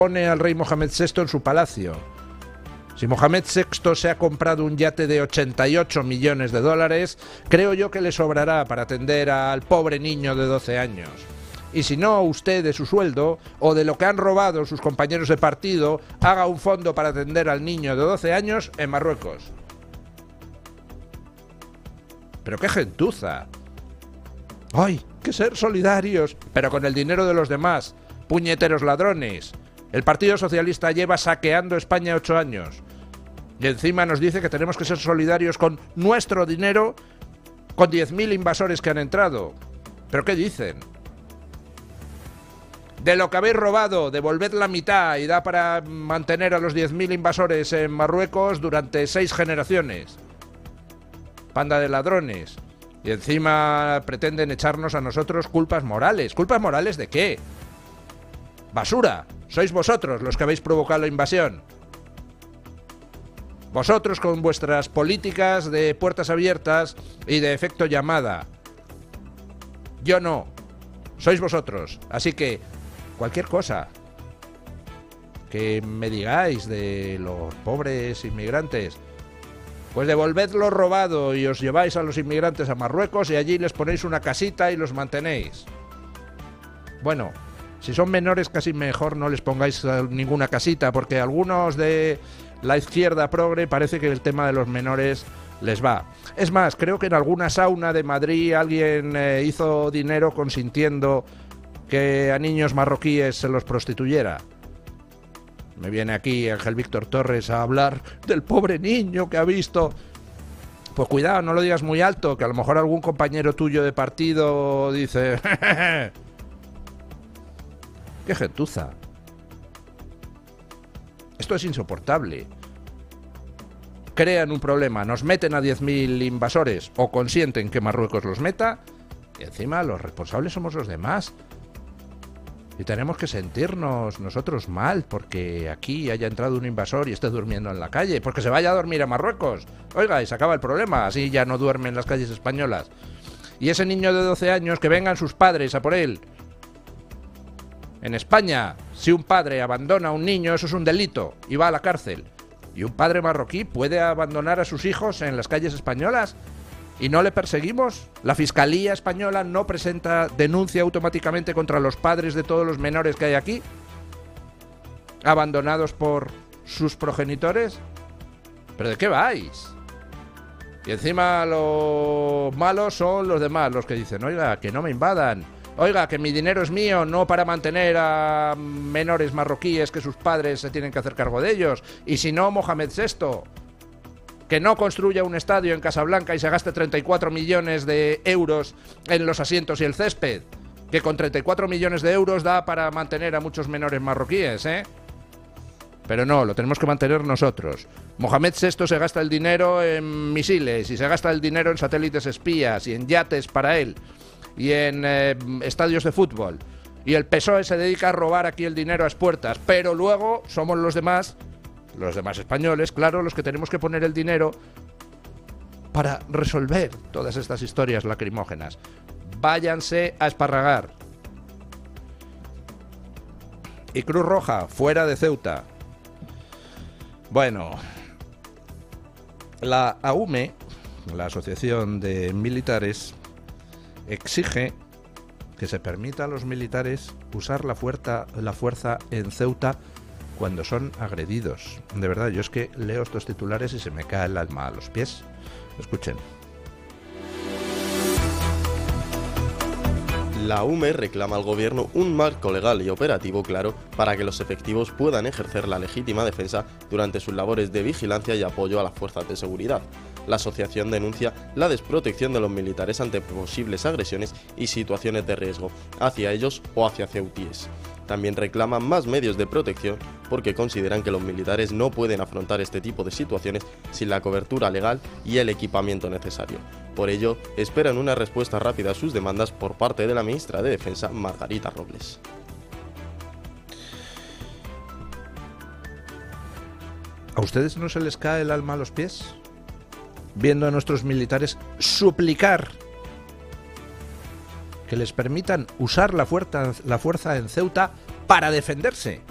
pone al rey Mohamed VI en su palacio. Si Mohamed VI se ha comprado un yate de 88 millones de dólares, creo yo que le sobrará para atender al pobre niño de 12 años. Y si no, usted de su sueldo o de lo que han robado sus compañeros de partido, haga un fondo para atender al niño de 12 años en Marruecos. ¡Pero qué gentuza! ¡Ay, que ser solidarios! Pero con el dinero de los demás, puñeteros ladrones. El Partido Socialista lleva saqueando España 8 años. Y encima nos dice que tenemos que ser solidarios con nuestro dinero, con 10.000 invasores que han entrado. ¿Pero qué dicen? De lo que habéis robado, devolved la mitad y da para mantener a los 10.000 invasores en Marruecos durante 6 generaciones. Panda de ladrones. Y encima pretenden echarnos a nosotros culpas morales. ¿Culpas morales de qué? ¡Basura! Sois vosotros los que habéis provocado la invasión. Vosotros con vuestras políticas de puertas abiertas y de efecto llamada. Yo no. Sois vosotros. Así que cualquier cosa que me digáis de los pobres inmigrantes, pues devolved lo robado y os lleváis a los inmigrantes a Marruecos y allí les ponéis una casita y los mantenéis. Bueno, si son menores casi mejor no les pongáis ninguna casita, porque a algunos de la izquierda progre parece que el tema de los menores les va. Es más, creo que en alguna sauna de Madrid alguien hizo dinero consintiendo que a niños marroquíes se los prostituyera. Me viene aquí Ángel Víctor Torres a hablar del pobre niño que ha visto. Pues cuidado, no lo digas muy alto, que a lo mejor algún compañero tuyo de partido dice... ¡Qué gentuza! Esto es insoportable. Crean un problema, nos meten a 10.000 invasores o consienten que Marruecos los meta y encima los responsables somos los demás. Y tenemos que sentirnos nosotros mal porque aquí haya entrado un invasor y esté durmiendo en la calle, porque se vaya a dormir a Marruecos. Oiga, y se acaba el problema, así ya no duerme en las calles españolas. Y ese niño de 12 años, que vengan sus padres a por él. En España, si un padre abandona a un niño, eso es un delito y va a la cárcel. ¿Y un padre marroquí puede abandonar a sus hijos en las calles españolas? ¿Y no le perseguimos? ¿La Fiscalía Española no presenta denuncia automáticamente contra los padres de todos los menores que hay aquí, abandonados por sus progenitores? ¿Pero de qué vais? Y encima los malos son los demás, los que dicen, oiga, que no me invadan. Oiga, que mi dinero es mío, no para mantener a menores marroquíes que sus padres se tienen que hacer cargo de ellos. Y si no, Mohamed VI, que no construya un estadio en Casablanca y se gaste 34 millones de euros en los asientos y el césped, que con 34 millones de euros da para mantener a muchos menores marroquíes, ¿eh? Pero no, lo tenemos que mantener nosotros. Mohamed VI se gasta el dinero en misiles y se gasta el dinero en satélites espías y en yates para él y en estadios de fútbol. Y el PSOE se dedica a robar aquí el dinero a expuertas, pero luego somos los demás españoles, claro, los que tenemos que poner el dinero para resolver todas estas historias lacrimógenas. Váyanse a esparragar. Y Cruz Roja, fuera de Ceuta. Bueno, la AUME, la Asociación de Militares, exige que se permita a los militares usar la fuerza en Ceuta cuando son agredidos. De verdad, yo es que leo estos titulares y se me cae el alma a los pies. Escuchen. La UME reclama al gobierno un marco legal y operativo claro para que los efectivos puedan ejercer la legítima defensa durante sus labores de vigilancia y apoyo a las fuerzas de seguridad. La asociación denuncia la desprotección de los militares ante posibles agresiones y situaciones de riesgo hacia ellos o hacia ceutíes. También reclaman más medios de protección porque consideran que los militares no pueden afrontar este tipo de situaciones sin la cobertura legal y el equipamiento necesario. Por ello, esperan una respuesta rápida a sus demandas por parte de la ministra de Defensa, Margarita Robles. ¿A ustedes no se les cae el alma a los pies viendo a nuestros militares suplicar que les permitan usar la fuerza en Ceuta para defenderse?